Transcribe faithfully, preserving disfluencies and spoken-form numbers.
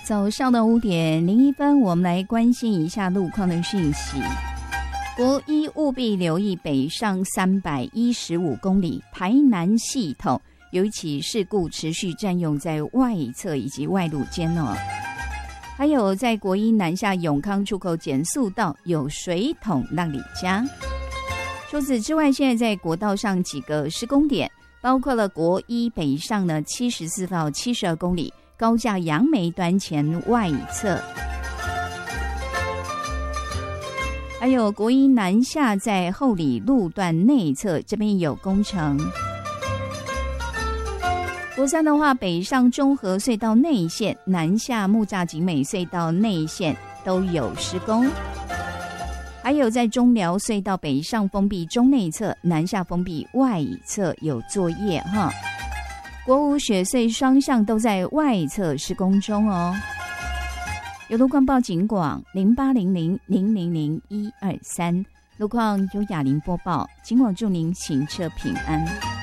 早上的五点零一分，我们来关心一下路况的讯息。国一务必留意北上三百一十五公里台南系统有一起事故持续占用在外侧以及外路间哦。还有在国一南下永康出口减速道有水桶让你家。除此之外，现在在国道上几个施工点，包括了国一北上呢七十四到七十二公里高架杨梅端前外侧，还有国一南下在后里路段内侧这边有工程。国三的话，北上中和隧道内线南下木栅景美隧道内线都有施工。还有在中寮隧道北上封闭中内侧南下封闭外侧有作业哈。国五雪隧双向都在外侧施工中哦。有路况报警广零八零零零零零一二三，路况由雅玲播报，警广祝您行车平安。